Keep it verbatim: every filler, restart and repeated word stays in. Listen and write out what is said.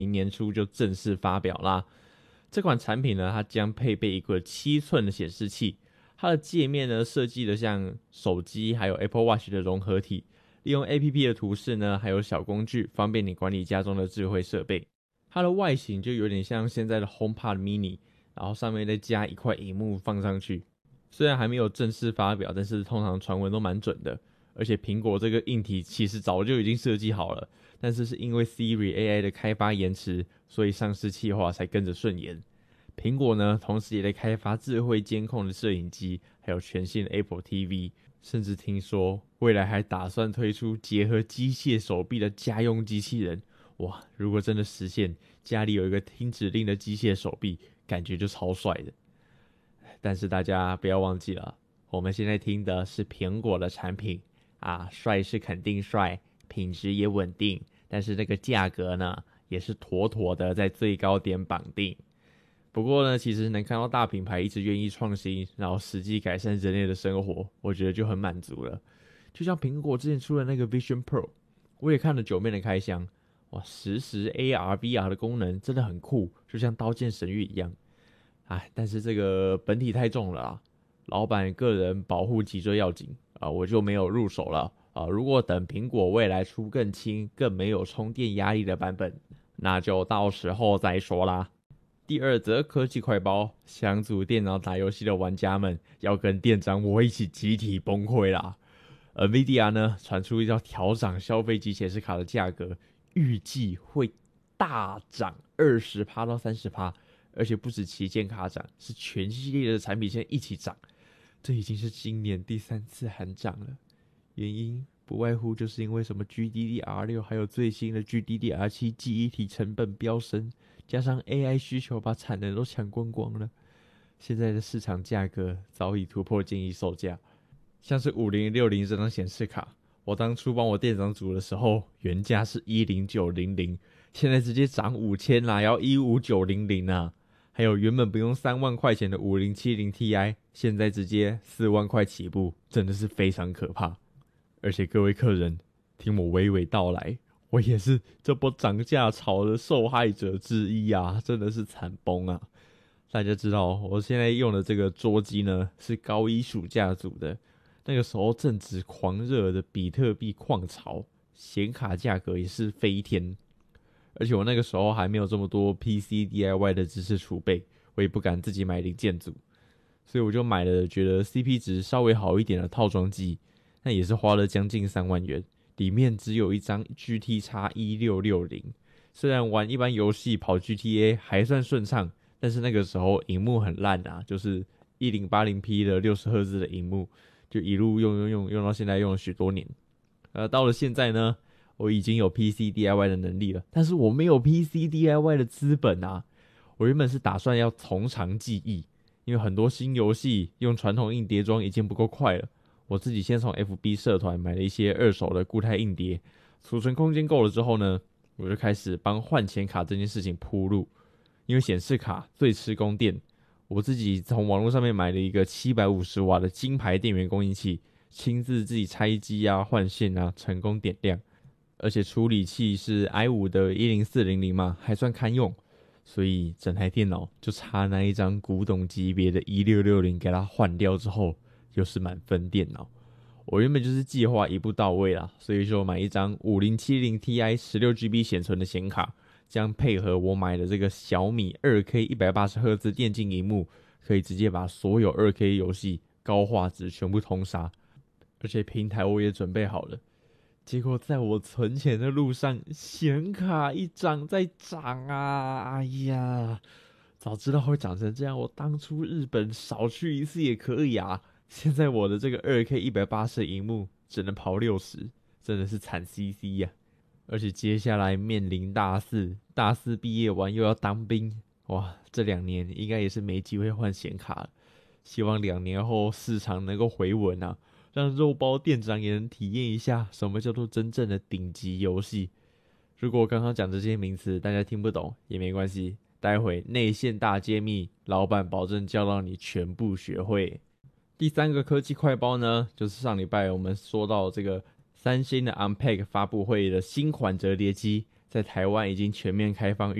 明年初就正式发表啦。这款产品呢，它将配备一个七寸的显示器，它的界面呢设计的像手机还有 Apple Watch 的融合体，利用 A P P 的图示呢，还有小工具，方便你管理家中的智慧设备。它的外形就有点像现在的 HomePod Mini， 然后上面再加一块萤幕放上去。虽然还没有正式发表，但是通常传闻都蛮准的。而且苹果这个硬体其实早就已经设计好了，但是是因为 Siri A I 的开发延迟，所以上市企划才跟着顺延。苹果呢，同时也在开发智慧监控的摄影机，还有全新的 Apple T V， 甚至听说未来还打算推出结合机械手臂的家用机器人。哇，如果真的实现，家里有一个听指令的机械手臂，感觉就超帅的。但是大家不要忘记了，我们现在听的是苹果的产品啊，帅是肯定帅，品质也稳定，但是那个价格呢，也是妥妥的在最高点绑定。不过呢，其实能看到大品牌一直愿意创新，然后实际改善人类的生活，我觉得就很满足了。就像苹果之前出的那个 Vision Pro， 我也看了九面的开箱，哇，实时 A R、V R 的功能真的很酷，就像刀剑神域一样。哎，但是这个本体太重了啊，老板个人保护脊椎要紧啊，我就没有入手了啊。如果等苹果未来出更轻、更没有充电压力的版本，那就到时候再说啦。第二则科技快报，想组电脑打游戏的玩家们要跟店长我一起集体崩溃啦。Nvidia 呢传出要调涨消费级显示卡的价格，预计会大涨 百分之二十 到 百分之三十， 而且不止旗舰卡涨，是全系列的产品线一起涨。这已经是今年第三次喊涨了，原因不外乎就是因为什么 G D D R 六 还有最新的 G D D R 七 记忆体成本飙升，加上 A I 需求把产能都抢光光了，现在的市场价格早已突破建议售价。像是五零六零这张显示卡，我当初帮我店长组的时候，原价是一零九零零，现在直接涨五千啦，要一五九零零啊！还有原本不用三万块钱的五零七零 Ti， 现在直接四万块起步，真的是非常可怕。而且各位客人，听我娓娓道来，我也是这波涨价潮的受害者之一啊，真的是惨崩啊！大家知道，我现在用的这个桌机呢，是高一暑假组的。那个时候正值狂热的比特币矿潮，显卡价格也是飞天，而且我那个时候还没有这么多 P C D I Y 的知识储备，我也不敢自己买零件组，所以我就买了觉得 C P 值稍微好一点的套装机，那也是花了将近三万元，里面只有一张 G T X 一六六零，虽然玩一般游戏跑 G T A 还算顺畅，但是那个时候萤幕很烂啊，就是一零八零 P 的六十赫兹的萤幕。就一路用用用用到现在，用了许多年。呃，到了现在呢，我已经有 P C D I Y 的能力了，但是我没有 P C D I Y 的资本啊。我原本是打算要从长计议，因为很多新游戏用传统硬碟装已经不够快了。我自己先从 F B 社团买了一些二手的固态硬碟，储存空间够了之后呢，我就开始帮换显卡这件事情铺路。因为显示卡最吃供电。我自己从网络上面买了一个七百五十瓦的金牌电源供应器，亲自自己拆机啊、换线啊，成功点亮。而且处理器是 i 五 的一零四零零嘛，还算堪用。所以整台电脑就差那一张古董级别的一六六零给它换掉之后，又是满分电脑。我原本就是计划一步到位啦，所以说买一张五零七零 Ti 十六 G B 显存的显卡。这样配合我买的这个小米 二 K 一百八十赫兹电竞萤幕，可以直接把所有 二 K 游戏高画质全部通杀，而且平台我也准备好了。结果在我存钱的路上，显卡一涨再涨啊！哎呀，早知道会涨成这样，我当初日本少去一次也可以啊。现在我的这个 二 K 一百八十萤幕只能跑六十，真的是惨兮兮呀。而且接下来面临大四，大四毕业完又要当兵，哇，这两年应该也是没机会换显卡了。希望两年后市场能够回稳啊，让肉包店长也能体验一下什么叫做真正的顶级游戏。如果我刚刚讲这些名词大家听不懂也没关系，待会内线大揭秘，老板保证教到你全部学会。第三个科技快报呢，就是上礼拜我们说到这个三星的 Unpack 发布会的新款折叠机， 在台湾已经全面开放